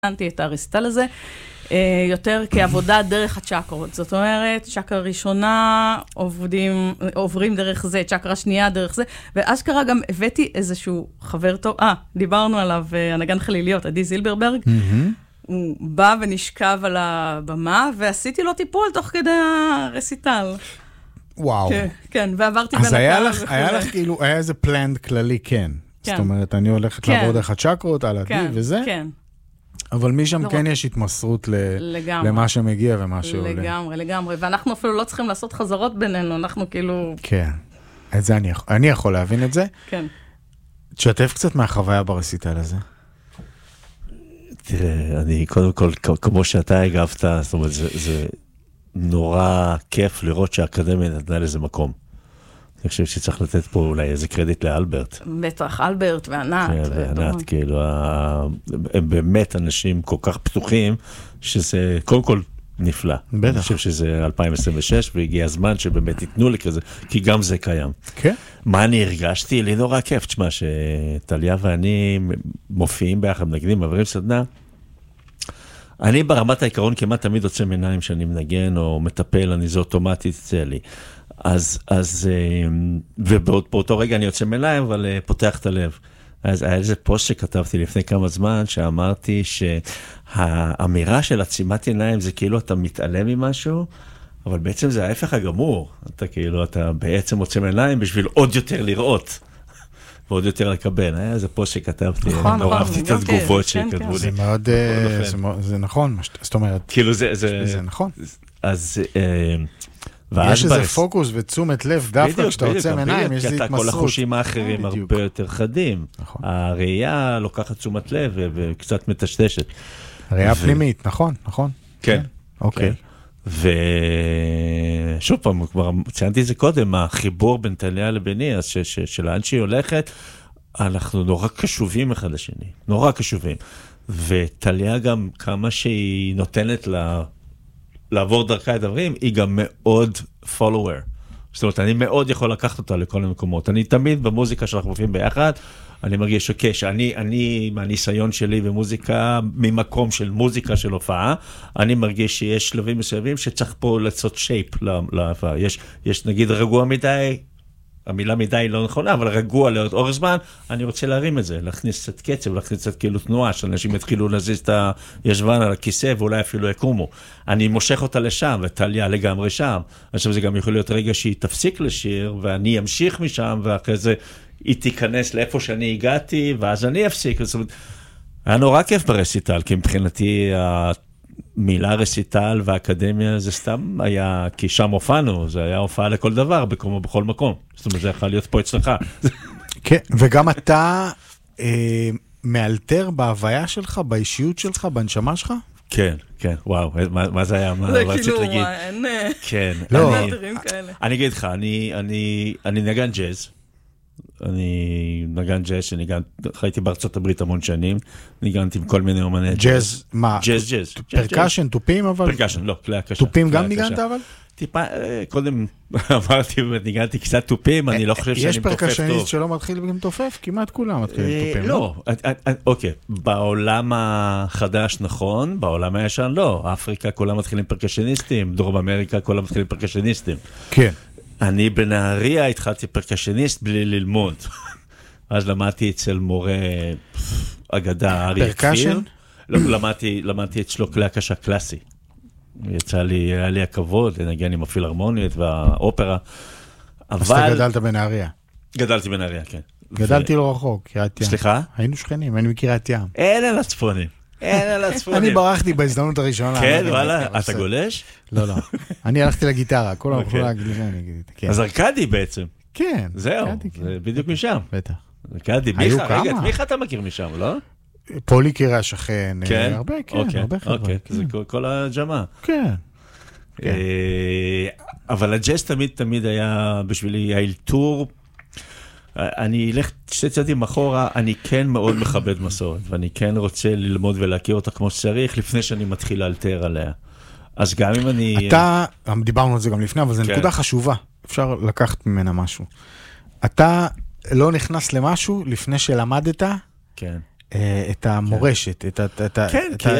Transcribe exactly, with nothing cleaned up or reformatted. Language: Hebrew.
נתנתי את הרסיטל הזה, יותר כעבודה דרך הצ'קרות. זאת אומרת, צ'קרה ראשונה עובדים, עוברים דרך זה, צ'קרה שנייה דרך זה, ואז קרה גם הבאתי איזשהו חבר טוב, אה, דיברנו עליו, הנגן חליליות, עדי זילברברג, הוא בא ונשכב על הבמה, ועשיתי לו טיפול תוך כדי הרסיטל. וואו. כן, כן, ועברתי בין אז היה לך, היה לך כאילו, היה איזה פלנד כללי, כן. זאת אומרת, אני הולכת לעבור דרך הצ'קרות, על עדי וזה. כן. אבל משם כן יש התמסרות למה שמגיע ומה שעולה. לגמרי, לגמרי. ואנחנו אפילו לא צריכים לעשות חזרות בינינו, אנחנו כאילו... כן. את זה אני, אני יכול להבין את זה. כן. תשתף קצת מהחוויה ברסיטל הזה. תראה, אני קודם כל, כמו שאתה הגבת, זאת אומרת, זה, זה נורא כיף לראות שהאקדמיה נתנה לזה מקום. אני חושב שצריך לתת פה אולי איזה קרדיט לאלברט. בטח, אלברט וענת. כן, וענת, כאילו, הם באמת אנשים כל כך פתוחים, שזה קודם כל נפלא. בטח. אני חושב שזה אלפיים עשרים ושש, והגיע הזמן שבאמת ייתנו לי כזה, כי גם זה קיים. כן. מה אני הרגשתי? לי נורא כיף, תשמע, שטליה ואני מופיעים ביחד, מנגנים, מעברים סדנה. אני ברמת העיקרון כמעט תמיד עוצם עיניים שאני מנגן, או מטפל, אני זה אוטומטית אצל לי. אז, אז, ובאותו רגע אני יוצא מלהם, אבל פותח את הלב. אז היה איזה פוסט שכתבתי לפני כמה זמן, שאמרתי שהאמירה של עצימת עיניים זה כאילו אתה מתעלם ממשהו, אבל בעצם זה ההפך הגמור. אתה כאילו, אתה בעצם עוצם עיניים בשביל עוד יותר לראות, ועוד יותר לקבל. היה איזה פוסט שכתבתי, נורא אהבתי את התגובות שכתבו לי. זה מאוד, זה נכון, זאת אומרת. כאילו זה, זה נכון. אז... יש איזה פוקוס ותשומת לב דווקא כשאתה עוצם עיניים, יש איזו התמסרות. כל החושים האחרים הרבה יותר חדים. הראייה לוקחת תשומת לב וקצת מטשטשת. הראייה פנימית, נכון, נכון. כן. אוקיי. ושוב פעם, כבר ציינתי את זה קודם, החיבור בין טליה לביני, אז שלאן שהיא הולכת, אנחנו נורא קשובים אחד לשני, נורא קשובים. וטליה גם כמה שהיא נותנת לה... לעבור דרכה את דברים, היא גם מאוד follower. זאת אומרת, אני מאוד יכול לקחת אותה לכל המקומות. אני תמיד במוזיקה שאנחנו מופיעים ביחד, אני מרגיש שוקי, שאני, אני, מהניסיון שלי במוזיקה, ממקום של מוזיקה של הופעה, אני מרגיש שיש שלבים מסוימים שצריך פה לעשות שייפ להופעה. יש, יש נגיד רגוע מדי, המילה מדי לא נכונה, אבל רגוע לעוד אורך זמן, אני רוצה להרים את זה, להכניס קצת קצב, להכניס קצת כאילו תנועה, שאנשים יתחילו להזיז את הישבן על הכיסא, ואולי אפילו יקומו. אני מושך אותה לשם, וטליה לגמרי שם. עכשיו זה גם יכול להיות רגע שהיא תפסיק לשיר, ואני אמשיך משם, ואחרי זה היא תיכנס לאיפה שאני הגעתי, ואז אני אפסיק. זאת אומרת, היה נורא כיף ברסיטל, כי מבחינתי המילה רסיטל והאקדמיה זה סתם היה, כי שם הופענו, זה היה הופעה לכל דבר, בכל, בכל מקום. זאת אומרת, זה יכול להיות פה אצלך. כן, וגם אתה אה, מאלתר בהוויה שלך, באישיות שלך, בנשמה שלך? כן, כן, וואו, מה, מה זה היה? מה זה כאילו, אין... כן, לא. אני, אני אגיד לך, אני, אני, אני נגן ג'אז, אני נגן ג'אז, שניגן, חייתי בארצות הברית המון שנים, ניגנתי עם כל מיני אומני ג'אז, מה? ג'אז, ג'אז. פרקשן, טופים אבל? פרקשן, לא, כלי הקשה. טופים גם ניגנת אבל? טיפה, קודם אמרתי, ניגנתי קצת טופים, אני לא חושב שאני מתופף טוב. יש פרקשניסט שלא מתחיל גם תופף? כמעט כולם מתחילים טופים. לא, אוקיי, בעולם החדש נכון, בעולם הישן לא. אפריקה כולם מתחילים פרקשניסטים, דרום אמריקה כולם מתחילים פרקשניסטים. כן. אני בנהריה התחלתי פרקשניסט בלי ללמוד. אז למדתי אצל מורה אגדה אריה כפיר. לא, למדתי, למדתי אצלו כלי הקשה קלאסי. יצא לי, היה לי הכבוד לנגן עם הפילהרמונית והאופרה. אז אתה גדלת בנהריה? גדלתי בנהריה, כן. גדלתי לא רחוק, קריית ים. סליחה? היינו שכנים, היינו מקריית ים. אין על הצפונים. אין על הצפונים. אני ברחתי בהזדמנות הראשונה. כן, וואלה, אתה גולש? לא, לא. אני הלכתי לגיטרה, כל הולכו להגלישה, אני אגיד. אז ארקדי בעצם. כן. זהו, זה בדיוק משם. בטח. ארקדי, מיכה, רגע, מיכה אתה מכיר משם, לא? פוליקר השכן, כן? הרבה, כן, הרבה חבר'ה. אוקיי, זה כל הג'מה. כן. אבל הג'אז תמיד תמיד היה בשבילי האלתור, אני אלך שתי צעדים אחורה, אני כן מאוד מכבד מסורת, ואני כן רוצה ללמוד ולהכיר אותה כמו שצריך, לפני שאני מתחיל לאלתר עליה. אז גם אם אני... אתה, דיברנו על זה גם לפני, אבל זו נקודה חשובה, אפשר לקחת ממנה משהו. אתה לא נכנס למשהו לפני שלמדת, כן. את המורשת, את ה... כן, כי